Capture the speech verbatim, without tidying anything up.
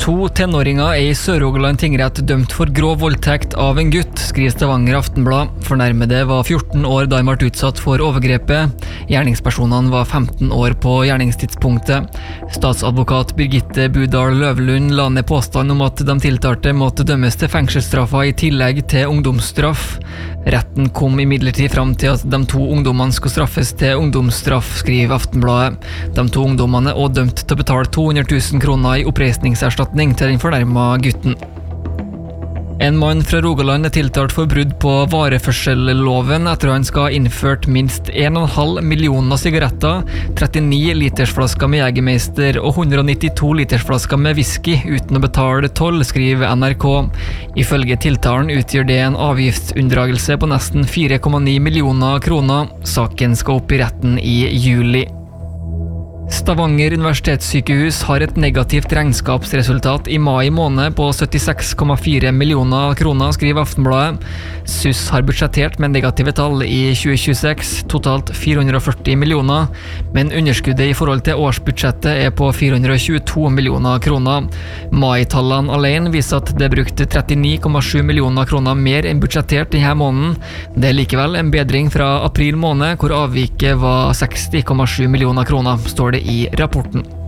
To tenåringer er i Sør-Rogaland tingrett dømt for grov voldtekt av en gutt, skriver Stavanger Aftenblad. Fornærmede var fjorten år da de ble utsatt for overgrepet. Gjerningspersonene var femten år på gjerningstidspunktet. Statsadvokat Birgitte Budal Løvlund la ned påstand om at de tiltalte måtte dømmes til fengselsstraffa i tillegg til ungdomsstraff. Retten kom imidlertid fram til at de to ungdommene skulle straffes til ungdomsstraff, skriver Aftenbladet. De to ungdommene er også dømt til å betale to hundre tusen kroner i oppreisningserstatning til den fornærmede gutten. En mann fra Rogaland er tiltalt for brudd på vareførselloven etter at han skal ha innført minst en komma fem millioner sigaretter, trettini litersflasker med Jegermeister og hundre nittito litersflasker med whisky uten å betale toll, skriver N R K. Ifølge tiltalen utgjør det en avgiftsunndragelse på nesten fire komma ni millioner kroner. Saken skal opp i retten i juli. Stavanger universitetssykehus har et negativt regnskapsresultat i mai måned på syttiseks komma fire millioner kroner, skriver Aftenbladet. S U S har budsjettert med negative tall i tjue tjueseks, totalt fire hundre førti millioner, men underskuddet i forhold til årsbudsjettet er på fire hundre tjueto millioner kroner. Mai-tallene alene viser at det er brukt trettini komma sju millioner kroner mer enn budsjettert denne måneden. Det er likevel en bedring fra april måned, hvor avviket var seksti komma sju millioner kroner, står det i rapporten.